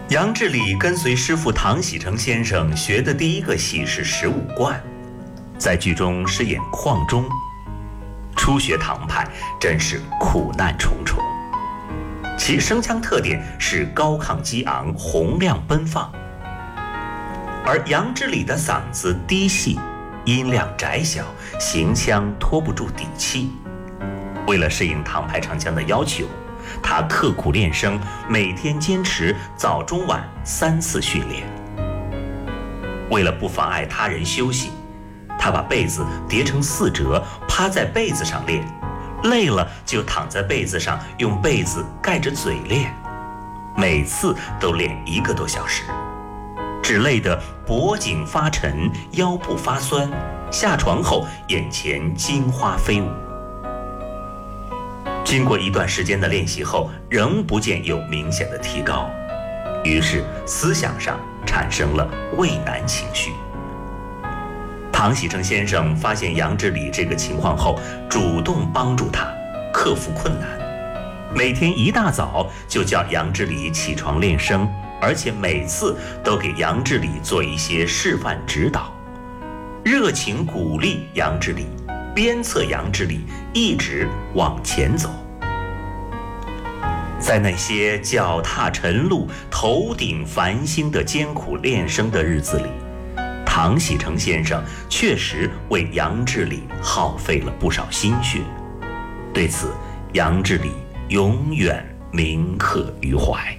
杨志礼跟随师傅唐喜成先生学的第一个戏是《15贯》，在剧中饰演邝忠。初学唐派真是苦难重重，其声腔特点是高亢激昂、洪亮奔放，而杨志礼的嗓子低细，音量窄小，行腔拖不住底气。为了适应唐派唱腔的要求，他刻苦练声，每天坚持早中晚3次训练。为了不妨碍他人休息，他把被子叠成4折，趴在被子上练，累了就躺在被子上，用被子盖着嘴练，每次都练1个多小时，只累得脖颈发沉，腰部发酸，下床后眼前金花飞舞。经过一段时间的练习后，仍不见有明显的提高，于是思想上产生了畏难情绪。唐喜成先生发现杨志礼这个情况后，主动帮助他克服困难，每天一大早就叫杨志礼起床练声，而且每次都给杨志礼做一些示范指导，热情鼓励杨志礼，鞭策杨志礼一直往前走。在那些脚踏晨露、头顶繁星的艰苦练声的日子里，唐喜成先生确实为杨志礼耗费了不少心血，对此杨志礼永远铭刻于怀。